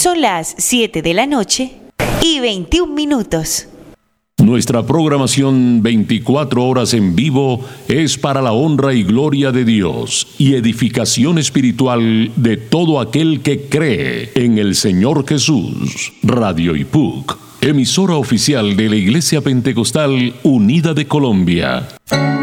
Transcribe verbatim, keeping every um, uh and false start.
Son las siete de la noche y veintiún minutos. Nuestra programación veinticuatro horas en vivo es para la honra y gloria de Dios y edificación espiritual de todo aquel que cree en el Señor Jesús. Radio I P U C, emisora oficial de la Iglesia Pentecostal Unida de Colombia.